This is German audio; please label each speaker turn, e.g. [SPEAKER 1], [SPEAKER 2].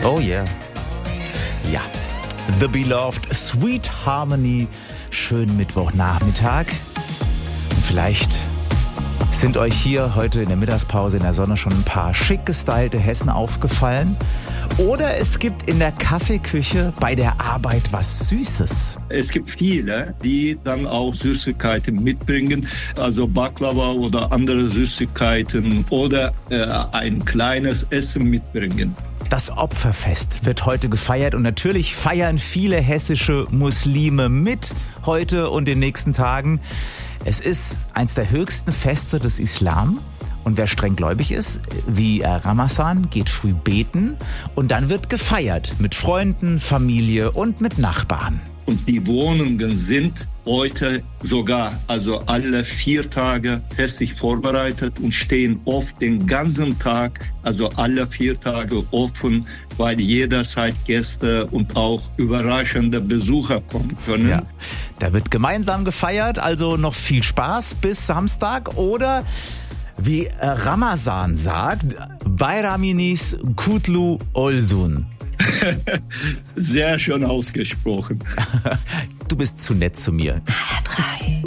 [SPEAKER 1] Oh yeah. Ja. The Beloved, Sweet Harmony. Schönen Mittwochnachmittag. Und vielleicht sind euch hier heute in der Mittagspause in der Sonne schon ein paar schick gestylte Hessen aufgefallen? Oder es gibt in der Kaffeeküche bei der Arbeit was Süßes?
[SPEAKER 2] Es gibt viele, die dann auch Süßigkeiten mitbringen, also Baklava oder andere Süßigkeiten oder ein kleines Essen mitbringen.
[SPEAKER 1] Das Opferfest wird heute gefeiert und natürlich feiern viele hessische Muslime mit heute und den nächsten Tagen. Es ist eins der höchsten Feste des Islam. Und wer streng gläubig ist, wie Ramazan, geht früh beten und dann wird gefeiert mit Freunden, Familie und mit Nachbarn.
[SPEAKER 2] Und die Wohnungen sind heute sogar, also alle 4 Tage festlich vorbereitet und stehen oft den ganzen Tag, also alle 4 Tage offen, weil jederzeit Gäste und auch überraschende Besucher kommen können.
[SPEAKER 1] Ja, da wird gemeinsam gefeiert, also noch viel Spaß bis Samstag oder wie Ramazan sagt, Bayraminis Kutlu Olsun.
[SPEAKER 2] Sehr schön ausgesprochen.
[SPEAKER 1] Du bist zu nett zu mir.